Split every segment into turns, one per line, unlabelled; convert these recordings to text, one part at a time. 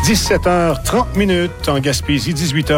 17h30 en Gaspésie,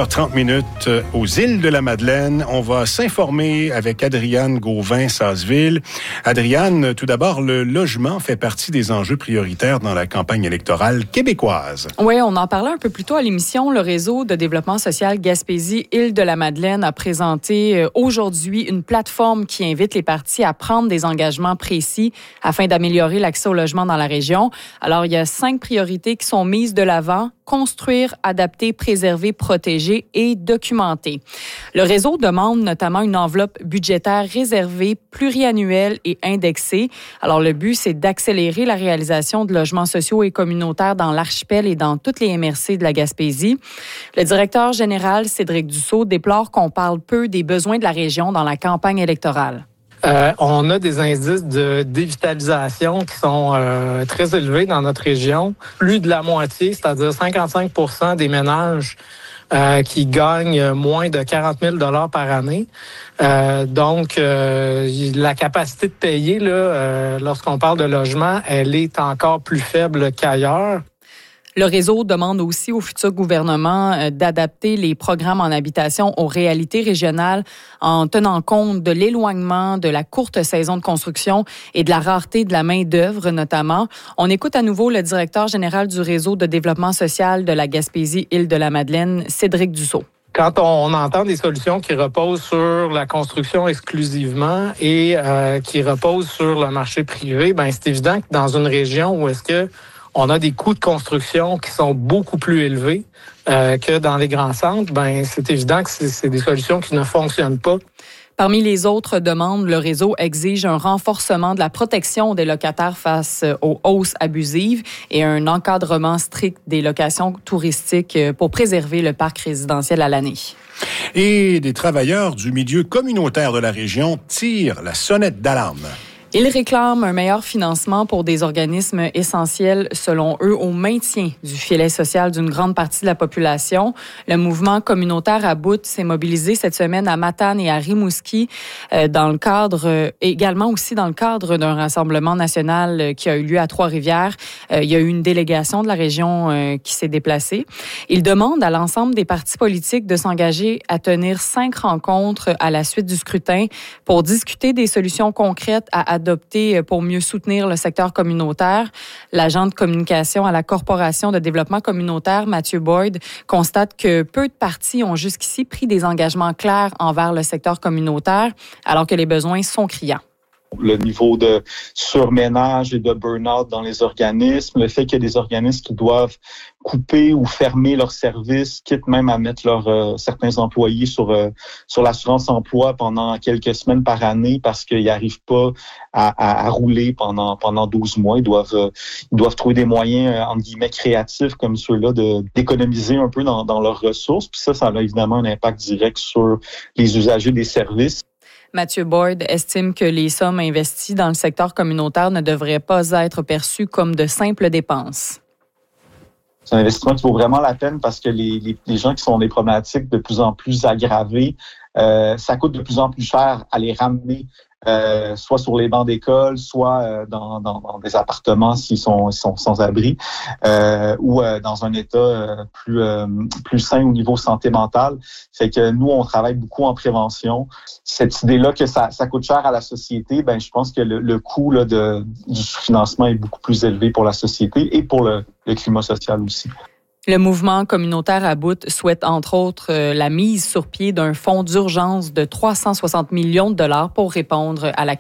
18h30 aux îles de la Madeleine. On va s'informer avec Adriane Gauvin-Sasseville. Adriane, tout d'abord, le logement fait partie des enjeux prioritaires dans la campagne électorale québécoise.
Oui, on en parlait un peu plus tôt à l'émission. Le réseau de développement social Gaspésie-Îles de la Madeleine a présenté aujourd'hui une plateforme qui invite les partis à prendre des engagements précis afin d'améliorer l'accès au logement dans la région. Alors, il y a 5 priorités qui sont mises de l'avant. Construire, adapter, préserver, protéger et documenter. Le réseau demande notamment une enveloppe budgétaire réservée, pluriannuelle et indexée. Alors, le but, c'est d'accélérer la réalisation de logements sociaux et communautaires dans l'archipel et dans toutes les MRC de la Gaspésie. Le directeur général, Cédric Dussault, déplore qu'on parle peu des besoins de la région dans la campagne électorale.
On a des indices de dévitalisation qui sont très élevés dans notre région. Plus de la moitié, c'est-à-dire 55% des ménages qui gagnent moins de 40 000 $ par année. Donc, la capacité de payer, lorsqu'on parle de logement, elle est encore plus faible qu'ailleurs.
Le réseau demande aussi au futur gouvernement d'adapter les programmes en habitation aux réalités régionales en tenant compte de l'éloignement, de la courte saison de construction et de la rareté de la main-d'œuvre notamment. On écoute à nouveau le directeur général du réseau de développement social de la Gaspésie-Îles de la Madeleine, Cédric Dussault.
Quand on entend des solutions qui reposent sur la construction exclusivement et qui reposent sur le marché privé, ben c'est évident que dans une région où est-ce que on a des coûts de construction qui sont beaucoup plus élevés que dans les grands centres, ben c'est évident que c'est des solutions qui ne fonctionnent pas.
Parmi les autres demandes, le réseau exige un renforcement de la protection des locataires face aux hausses abusives et un encadrement strict des locations touristiques pour préserver le parc résidentiel à l'année.
Et des travailleurs du milieu communautaire de la région tirent la sonnette d'alarme.
Ils réclament un meilleur financement pour des organismes essentiels, selon eux, au maintien du filet social d'une grande partie de la population. Le mouvement communautaire à Bout s'est mobilisé cette semaine à Matane et à Rimouski, également aussi dans le cadre d'un rassemblement national qui a eu lieu à Trois-Rivières. Il y a eu une délégation de la région qui s'est déplacée. Ils demandent à l'ensemble des partis politiques de s'engager à tenir 5 rencontres à la suite du scrutin pour discuter des solutions concrètes à adopter pour mieux soutenir le secteur communautaire. L'agent de communication à la Corporation de développement communautaire, Mathieu Boyd, constate que peu de partis ont jusqu'ici pris des engagements clairs envers le secteur communautaire, alors que les besoins sont criants.
Le niveau de surménage et de burn-out dans les organismes, le fait qu'il y a des organismes qui doivent couper ou fermer leurs services, quitte même à mettre certains employés sur l'assurance emploi pendant quelques semaines par année parce qu'ils n'arrivent pas à rouler pendant 12 mois. Ils doivent trouver des moyens, entre guillemets, créatifs comme ceux-là d'économiser un peu dans leurs ressources. Puis ça a évidemment un impact direct sur les usagers des services.
Mathieu Boyd estime que les sommes investies dans le secteur communautaire ne devraient pas être perçues comme de simples dépenses.
C'est un investissement qui vaut vraiment la peine parce que les gens qui sont des problématiques de plus en plus aggravées, ça coûte de plus en plus cher à les ramener, soit sur les bancs d'école, soit dans des appartements s'ils sont sans abri, ou dans un état plus sain au niveau santé mentale. Fait que nous, on travaille beaucoup en prévention. Cette idée-là que ça coûte cher à la société, ben je pense que le coût du sous-financement est beaucoup plus élevé pour la société et pour le climat social aussi.
Le mouvement communautaire à Bout souhaite, entre autres, la mise sur pied d'un fonds d'urgence de 360 millions de $ pour répondre à la